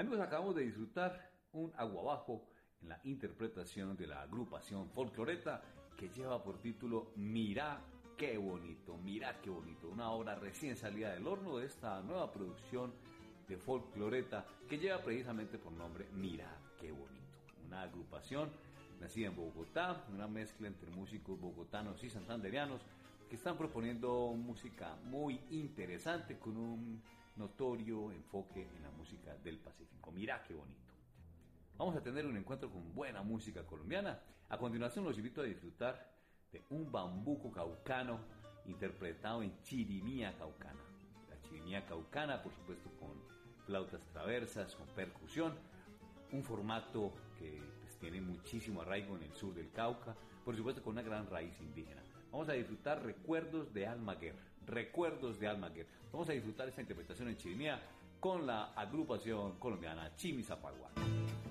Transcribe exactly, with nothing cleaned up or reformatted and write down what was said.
Amigos, acabamos de disfrutar un aguabajo en la interpretación de la agrupación Folcloreta que lleva por título Mirá qué bonito, mirá qué bonito, una obra recién salida del horno de esta nueva producción de Folcloreta que lleva precisamente por nombre Mirá qué bonito, una agrupación nacida en Bogotá, una mezcla entre músicos bogotanos y santandereanos que están proponiendo música muy interesante con un notorio enfoque en la música del Pacífico. Mirá qué bonito. Vamos a tener un encuentro con buena música colombiana. A continuación los invito a disfrutar de un bambuco caucano interpretado en chirimía caucana. La chirimía caucana, por supuesto, con flautas traversas, con percusión. Un formato que pues, tiene muchísimo arraigo en el sur del Cauca, por supuesto con una gran raíz indígena. Vamos a disfrutar Recuerdos de Almaguer, Recuerdos de Almaguer. Vamos a disfrutar esta interpretación en chirimía con la agrupación colombiana Chimizapaguá.